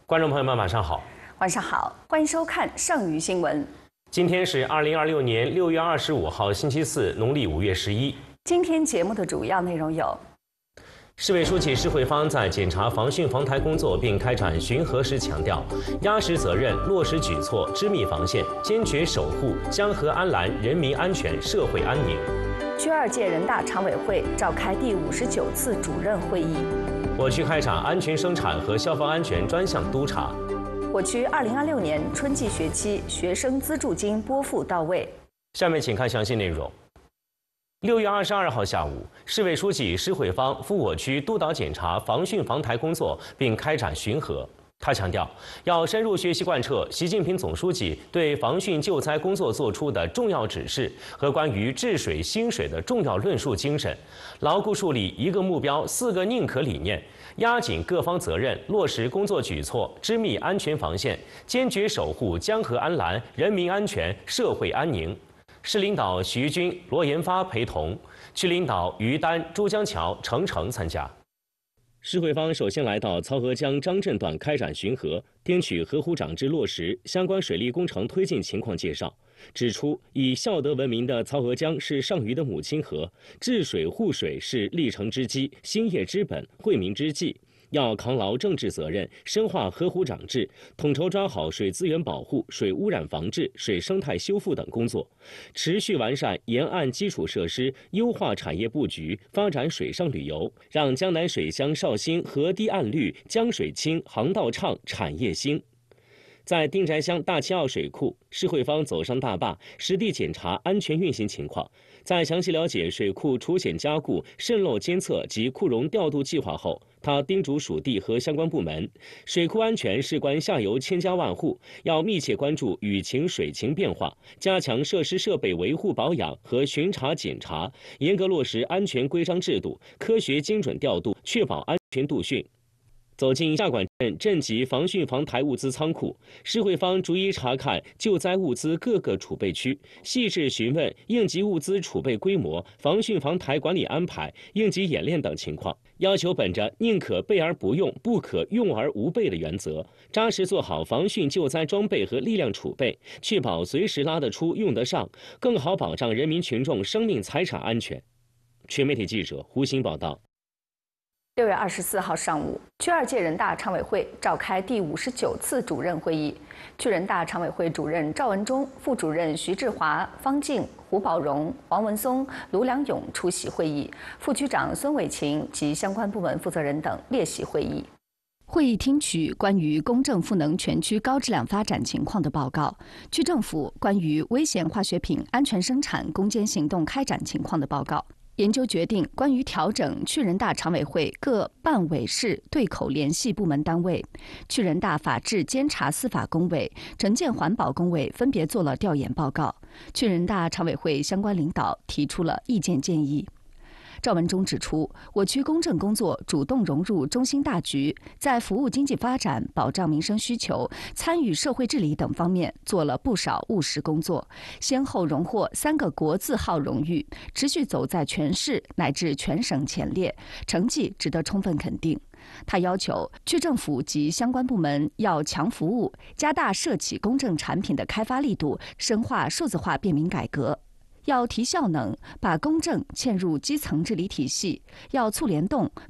观众朋友们，晚上好。 晚上好，欢迎收看剩余新闻。 今天是2026年6月25号，星期四，农历5月11。 今天节目的主要内容有： 市委书记施慧芳在检查防汛防台工作并开展巡河时强调，压实责任，落实举措，织密防线，坚决守护江河安澜人民安全、社会安宁。 区2届人大常委会召开第59次主任会议。 我区开展安全生产和消防安全专项督查。 我区2026年春季学期学生资助金拨付到位。 下面请看详细内容。6月22号下午，市委书记施慧芳赴我区督导检查防汛防台工作，并开展巡河。他强调，要深入学习贯彻习近平总书记对防汛救灾工作作出的重要指示和关于治水兴水的重要论述精神，牢固树立一个目标4个宁可理念，压紧各方责任，落实工作举措，织密安全防线，坚决守护江河安澜人民安全、社会安宁。市领导徐军、罗延发陪同，区领导于丹、朱江桥、程程参加。施慧芳首先来到曹河江张镇段开展巡河，听取河湖长制落实相关水利工程推进情况介绍，指出以孝德闻名的曹河江是上虞的母亲河，治水护水是立成之基、兴业之本、惠民之计。要扛牢政治责任，深化河湖长制，统筹抓好水资源保护、水污染防治、水生态修复等工作，持续完善沿岸基础设施，优化产业布局，发展水上旅游，让江南水乡绍兴河堤岸绿、江水清、航道畅、产业兴。在丁宅乡大七坳水库，施慧芳走上大坝，实地检查安全运行情况。在详细了解水库除险加固、渗漏监测及库容调度计划后，他叮嘱属地和相关部门，水库安全事关下游千家万户，要密切关注雨情水情变化，加强设施设备维护保养和巡查检查，严格落实安全规章制度，科学精准调度，确保安全度汛。走进下管镇镇级防汛防台物资仓库，施慧芳逐一查看救灾物资各个储备区，细致询问应急物资储备规模、防汛防台管理安排、应急演练等情况，要求本着宁可备而不用，不可用而无备的原则，扎实做好防汛救灾装备和力量储备，确保随时拉得出、用得上，更好保障人民群众生命财产安全。全媒体记者胡鑫报道。 6月24号上午，区2届人大常委会召开第59次主任会议。区人大常委会主任赵文忠、副主任徐志华、方静、胡宝荣、王文松、卢良勇出席会议，副区长孙伟琴及相关部门负责人等列席会议。会议听取关于公正赋能全区高质量发展情况的报告，区政府关于危险化学品安全生产攻坚行动开展情况的报告。研究决定关于调整区人大常委会各办委室对口联系部门单位，区人大法制监察司法工委、城建环保工委分别做了调研报告，区人大常委会相关领导提出了意见建议。赵文忠指出，我区公正工作主动融入中心大局，在服务经济发展、保障民生需求、参与社会治理等方面做了不少务实工作，先后荣获3个国字号荣誉，持续走在全市乃至全省前列，成绩值得充分肯定。他要求区政府及相关部门要强服务，加大社企公正产品的开发力度，深化数字化便民改革。要提效能，把公正嵌入基层治理体系，要促联动，